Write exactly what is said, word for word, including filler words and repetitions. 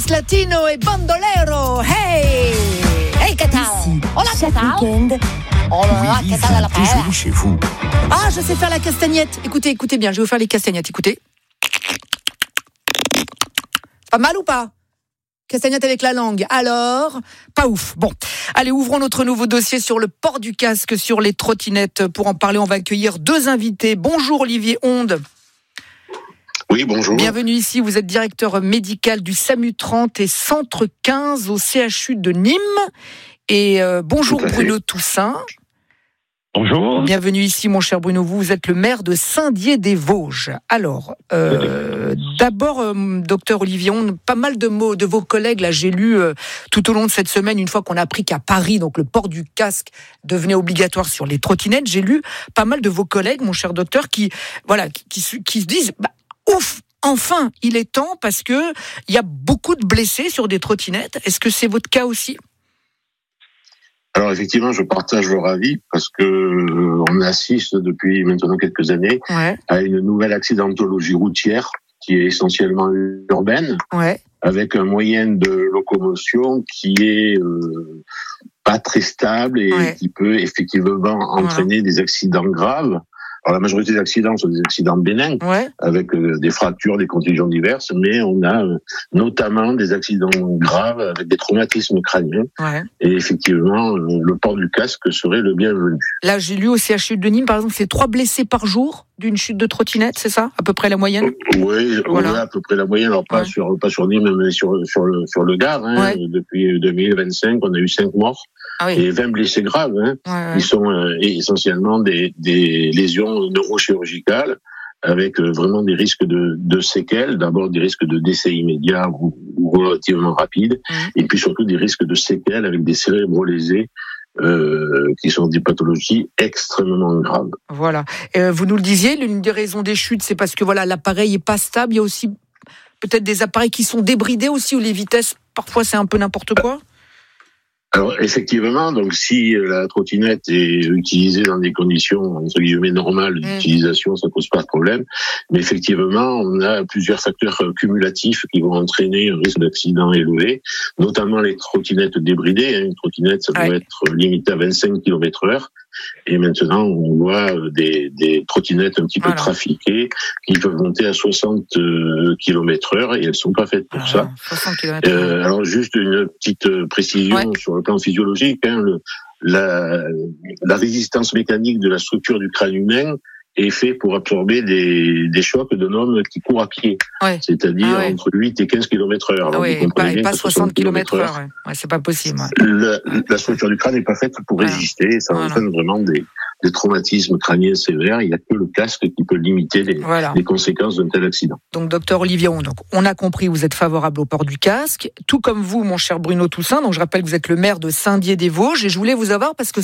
Dance Latino et Bandolero. Hey! Hey, que tal? Hola, que Chaque tal? week-end, Hola, que tal la paella? chez vous. Ah, je sais faire la castagnette. Écoutez, écoutez bien, je vais vous faire les castagnettes. Écoutez. Pas mal ou pas? Castagnette avec la langue. Alors, pas ouf. Bon, allez, ouvrons notre nouveau dossier sur le port du casque sur les trottinettes. Pour en parler, on va accueillir deux invités. Bonjour Olivier Onde. Oui, bonjour. Bienvenue ici, vous êtes directeur médical du SAMU trente et Centre quinze au C H U de Nîmes. Et euh, bonjour Bruno Toussaint. Bonjour. Bienvenue ici, mon cher Bruno. Vous, vous êtes le maire de Saint-Dié-des-Vosges. Alors, euh, d'abord, euh, docteur Olivier, on, pas mal de mots de vos collègues, là, j'ai lu euh, tout au long de cette semaine, une fois qu'on a appris qu'à Paris, donc le port du casque devenait obligatoire sur les trottinettes, j'ai lu pas mal de vos collègues, mon cher docteur, qui, voilà, qui, qui, qui se disent, bah, ouf, enfin, il est temps, parce que il y a beaucoup de blessés sur des trottinettes. Est-ce que c'est votre cas aussi ? Alors effectivement, je partage leur avis parce que euh, on assiste depuis maintenant quelques années Ouais, à une nouvelle accidentologie routière qui est essentiellement urbaine, ouais, avec un moyen de locomotion qui est euh, pas très stable et Ouais. qui peut effectivement entraîner des accidents graves. Alors la majorité des accidents sont des accidents bénins, ouais. avec euh, des fractures, des contusions diverses, mais on a euh, notamment des accidents graves avec des traumatismes crâniens. ouais. Et effectivement, euh, le port du casque serait le bienvenu. Là, j'ai lu au C H U de Nîmes, par exemple, c'est trois blessés par jour d'une chute de trottinette, c'est ça, à peu près la moyenne? Oui, Voilà. ouais, à peu près la moyenne. Alors pas Ouais. sur pas sur Nîmes, mais sur sur le sur le Gard. Hein. Ouais. Depuis deux mille vingt-cinq, on a eu cinq morts Ah oui. et vingt blessés graves. Hein. Ouais, ouais. Ils sont euh, essentiellement des des lésions neurochirurgicales avec euh, vraiment des risques de de séquelles. D'abord des risques de décès immédiat ou, ou relativement rapides, Mmh. et puis surtout des risques de séquelles avec des cérébraux lésés. Euh, qui sont des pathologies extrêmement graves. Voilà. Euh, vous nous le disiez, l'une des raisons des chutes, c'est parce que voilà, l'appareil est pas stable. Il y a aussi peut-être des appareils qui sont débridés aussi, où les vitesses, parfois, c'est un peu n'importe quoi. Alors effectivement, donc si la trottinette est utilisée dans des conditions entre guillemets normales d'utilisation, ça pose pas de problème. Mais effectivement, on a plusieurs facteurs cumulatifs qui vont entraîner un risque d'accident élevé, notamment les trottinettes débridées. Une trottinette, ça doit Ouais. être limité à vingt-cinq kilomètres heure. Et maintenant, on voit des, des trottinettes un petit peu Voilà. trafiquées qui peuvent monter à soixante kilomètres heure et elles sont pas faites pour ça. soixante kilomètres. Euh, alors juste une petite précision Ouais. sur le plan physiologique, hein, le, la, la résistance mécanique de la structure du crâne humain est fait pour absorber des, des chocs d'un homme qui court à pied, Ouais. c'est-à-dire Ah ouais. entre huit et quinze kilomètres heure. Ah Alors, oui, vous et comprenez pas, et bien pas que soixante kilomètres heure. Ouais. Ouais, c'est pas possible. Ouais. La, la structure du crâne n'est pas faite pour Voilà. résister, et ça Voilà. entraîne vraiment des, des traumatismes crâniens sévères. Il n'y a que le casque qui peut limiter les, Voilà. les conséquences d'un tel accident. Donc, docteur Olivier Onde, donc, on a compris, vous êtes favorable au port du casque, tout comme vous, mon cher Bruno Toussaint. Donc, je rappelle que vous êtes le maire de Saint-Dié-des-Vosges, et je voulais vous avoir parce que